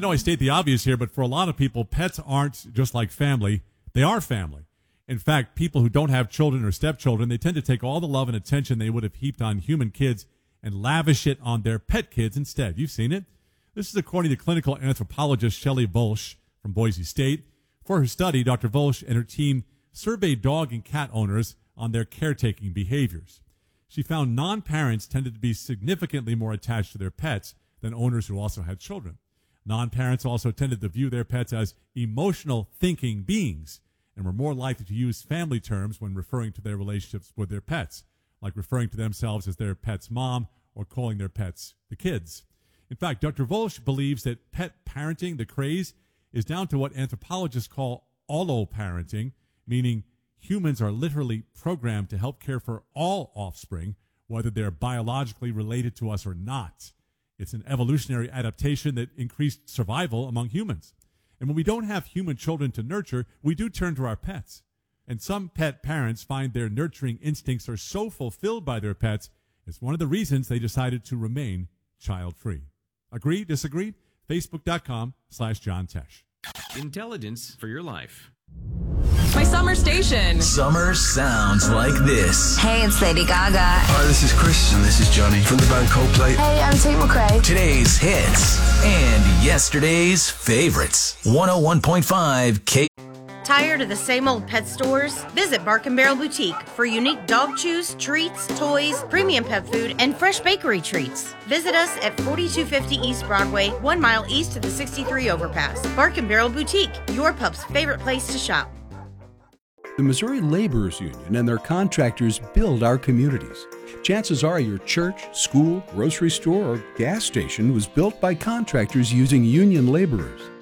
know I state the obvious here, but for a lot of people, pets aren't just like family. They are family. In fact, people who don't have children or stepchildren, they tend to take all the love and attention they would have heaped on human kids and lavish it on their pet kids instead. You've seen it. This is according to clinical anthropologist Shelley Volsch from Boise State. For her study, Dr. Volsch and her team surveyed dog and cat owners on their caretaking behaviors. She found non-parents tended to be significantly more attached to their pets than owners who also had children. Non-parents also tended to view their pets as emotional thinking beings and were more likely to use family terms when referring to their relationships with their pets, like referring to themselves as their pet's mom or calling their pets the kids. In fact, Dr. Volsch believes that pet parenting, the craze, is down to what anthropologists call alloparenting, meaning humans are literally programmed to help care for all offspring, whether they're biologically related to us or not. It's an evolutionary adaptation that increased survival among humans. And when we don't have human children to nurture, we do turn to our pets. And some pet parents find their nurturing instincts are so fulfilled by their pets, it's one of the reasons they decided to remain child-free. Agree? Disagree? Facebook.com/John Tesh. Intelligence for your life. My summer station. Summer sounds like this. Hey, it's Lady Gaga. Hi, this is Chris, and this is Johnny from the band Coldplay. Hey, I'm Tate McRae. Today's hits and yesterday's favorites. 101.5 K. Tired of the same old pet stores? Visit Bark & Barrel Boutique for unique dog chews, treats, toys, premium pet food, and fresh bakery treats. Visit us at 4250 East Broadway, 1 mile east of the 63 overpass. Bark & Barrel Boutique, your pup's favorite place to shop. The Missouri Laborers Union and their contractors build our communities. Chances are your church, school, grocery store, or gas station was built by contractors using union laborers.